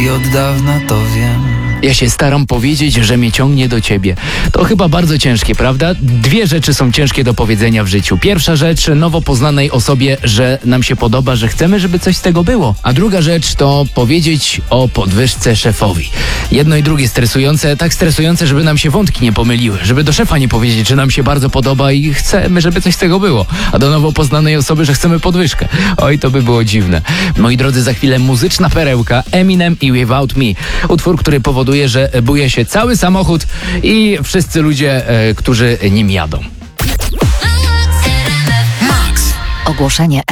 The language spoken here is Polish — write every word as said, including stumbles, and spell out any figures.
i od dawna to wiem. Ja się staram powiedzieć, że mnie ciągnie do ciebie. To chyba bardzo ciężkie, prawda? Dwie rzeczy są ciężkie do powiedzenia w życiu. Pierwsza rzecz, nowo poznanej osobie, że nam się podoba, że chcemy, żeby coś z tego było. A druga rzecz to powiedzieć o podwyżce szefowi. Jedno i drugie stresujące, tak stresujące, żeby nam się wątki nie pomyliły. Żeby do szefa nie powiedzieć, że nam się bardzo podoba i chcemy, żeby coś z tego było. A do nowo poznanej osoby, że chcemy podwyżkę. Oj, to by było dziwne. Moi drodzy, za chwilę muzyczna perełka Eminem i Without Me. Utwór, który powoduje, że buje się cały samochód i wszyscy ludzie, e, którzy nim jadą. Ogłoszenie